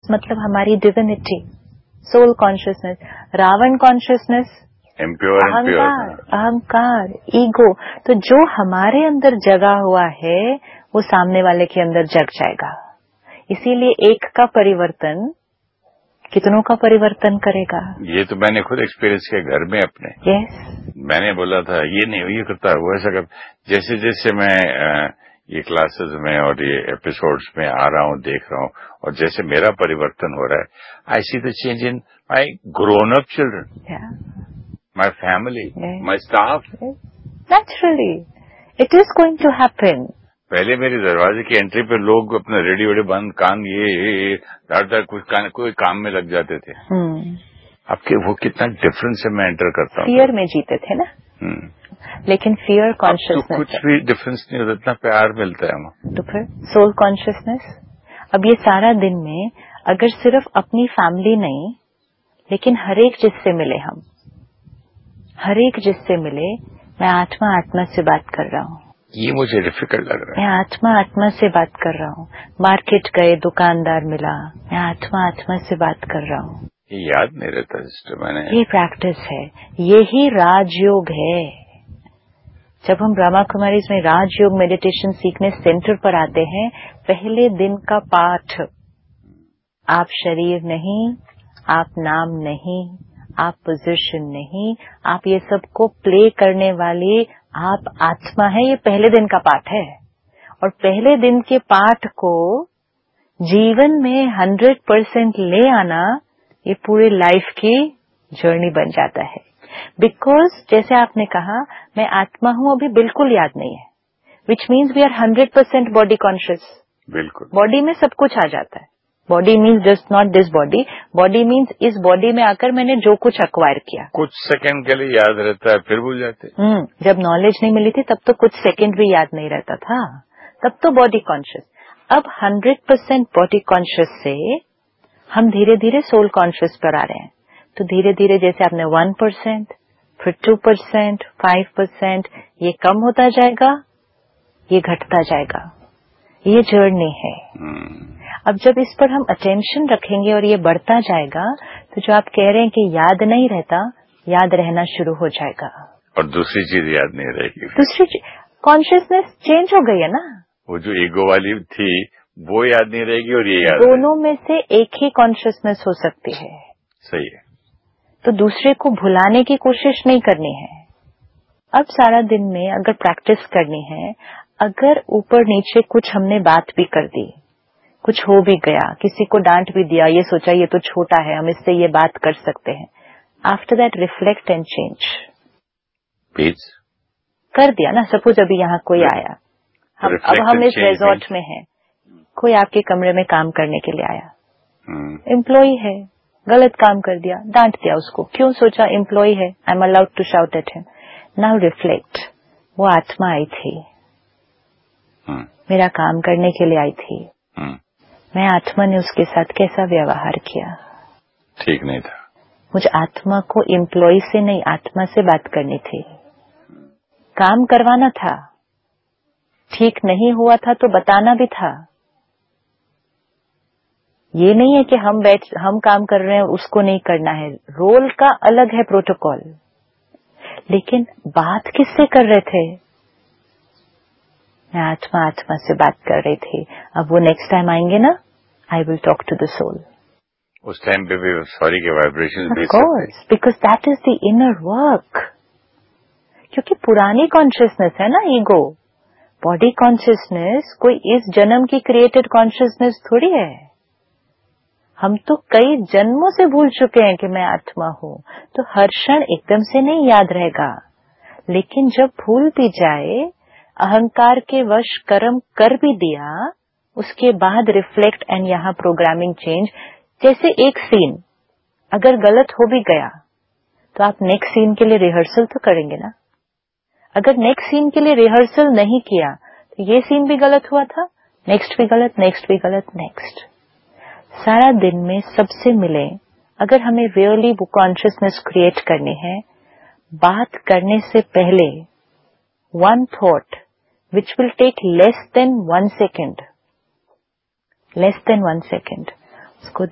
मतलब हमारी divinity, soul consciousness. Ravan consciousness, अहंकार, ईगो। तो जो हमारे अंदर जगा हुआ है वो सामने वाले के अंदर जग जाएगा। इसीलिए एक का परिवर्तन कितनों का परिवर्तन करेगा। ये तो मैंने खुद एक्सपीरियंस किया घर में अपने। मैंने बोला था ये नहीं, ये करता है, वो ऐसा करता। जैसे जैसे मैं ये क्लासेस में और ये एपिसोड्स में आ रहा हूँ, देख रहा हूँ, और जैसे मेरा परिवर्तन हो रहा है, आई see the change in my grown up children, my family, my staff. Naturally it is going to happen. पहले मेरे दरवाजे की एंट्री पे लोग अपने रेडियो वेडियो बंद, कान ये दार कोई काम में लग जाते थे। आपके वो कितना डिफरेंस है, मैं एंटर करता हूँ। फियर में जीते थे ना, लेकिन फियर कॉन्शियसनेस, तो कुछ भी डिफरेंस नहीं होता, इतना प्यार मिलता है वहाँ। तो फिर सोल कॉन्शियसनेस। अब ये सारा दिन में अगर सिर्फ अपनी फैमिली नहीं, लेकिन हर एक जिससे मिले, हम हर एक जिससे मिले, मैं आत्मा आत्मा से बात कर रहा हूँ, ये मुझे डिफिकल्ट लग रहा है। मैं आत्मा आत्मा से बात कर रहा हूँ। मार्केट गए, दुकानदार मिला, मैं आत्मा आत्मा से बात कर रहा हूँ। ये याद नहीं रहता सिस्टर, मैंने ये प्रैक्टिस है, यही राजयोग है। जब हम ब्रह्मा कुमारी में राजयोग मेडिटेशन सीखने सेंटर पर आते हैं, पहले दिन का पाठ, आप शरीर नहीं, आप नाम नहीं, आप पोजीशन नहीं, आप ये सबको प्ले करने वाली आप आत्मा है, ये पहले दिन का पाठ है। और पहले दिन के पाठ को जीवन में 100% ले आना, ये पूरी लाइफ की जर्नी बन जाता है। बिकॉज जैसे आपने कहा, मैं आत्मा हूं, अभी बिल्कुल याद नहीं है, which means we are 100% body conscious. बिल्कुल बॉडी में सब कुछ आ जाता है। Body means just not this body, body means इस बॉडी में आकर मैंने जो कुछ एक्वायर किया। कुछ सेकंड के लिए याद रहता है, फिर भूल जाते। जब नॉलेज नहीं मिली थी तब तो कुछ सेकंड भी याद नहीं रहता था, तब तो बॉडी कॉन्शियस। अब 100% बॉडी कॉन्शियस से हम धीरे धीरे सोल कॉन्शियस पर आ रहे हैं। तो धीरे धीरे जैसे आपने 1%, फिर 2%, 5%, ये कम होता जाएगा, ये घटता जाएगा, ये जर्नी है। अब जब इस पर हम अटेंशन रखेंगे और ये बढ़ता जाएगा, तो जो आप कह रहे हैं कि याद नहीं रहता, याद रहना शुरू हो जाएगा। और दूसरी चीज याद नहीं रहेगी। दूसरी चीज, कॉन्शियसनेस चेंज हो गई है ना। वो जो ईगो वाली थी वो याद नहीं रहेगी, और ये याद दोनों में से एक ही कॉन्शियसनेस हो सकती है। सही है। तो दूसरे को भुलाने की कोशिश नहीं करनी है। अब सारा दिन में अगर प्रैक्टिस करनी है, अगर ऊपर नीचे कुछ हमने बात भी कर दी, कुछ हो भी गया, किसी को डांट भी दिया, ये सोचा ये तो छोटा है, हम इससे ये बात कर सकते हैं, after that reflect and change. Please कर दिया ना। सपोज अभी यहाँ कोई आया, अब हम इस रिजॉर्ट में हैं, कोई आपके कमरे में काम करने के लिए आया, एम्प्लॉई है, गलत काम कर दिया, डांट दिया उसको, क्यों? सोचा एम्प्लॉई है, I am allowed to shout at him. Now reflect, वो आत्मा आई थी, मेरा काम करने के लिए आई थी, मैं आत्मा ने उसके साथ कैसा व्यवहार किया? ठीक नहीं था। मुझे आत्मा को एम्प्लॉय से नहीं, आत्मा से बात करनी थी, काम करवाना था, ठीक नहीं हुआ था तो बताना भी था। ये नहीं है कि हम काम कर रहे हैं, उसको नहीं करना है, रोल का अलग है प्रोटोकॉल, लेकिन बात किससे कर रहे थे? मैं आत्मा आत्मा से बात कर रही थी। अब वो नेक्स्ट टाइम आएंगे ना, I will talk to the soul. उस टाइम पे भी सॉरी के वाइब्रेशंस भेज सकते हैं, because that is the inner work. क्योंकि पुरानी कॉन्शियसनेस है ना ईगो, बॉडी कॉन्शियसनेस कोई इस जन्म की क्रिएटेड कॉन्शियसनेस थोड़ी है। हम तो कई जन्मों से भूल चुके हैं कि मैं आत्मा हूं, तो हर क्षण एकदम से नहीं याद रहेगा। लेकिन जब भूल भी जाए, अहंकार के वश कर्म कर भी दिया, उसके बाद रिफ्लेक्ट एंड यहाँ प्रोग्रामिंग चेंज। जैसे एक सीन अगर गलत हो भी गया, तो आप नेक्स्ट सीन के लिए रिहर्सल तो करेंगे ना। अगर नेक्स्ट सीन के लिए रिहर्सल नहीं किया, तो ये सीन भी गलत हुआ था, नेक्स्ट भी गलत, नेक्स्ट भी गलत, नेक्स्ट। सारा दिन में सबसे मिले, अगर हमें रियली वो कॉन्शियसनेस क्रिएट करनी है, बात करने से पहले one thought which will take less than 1 second, उसको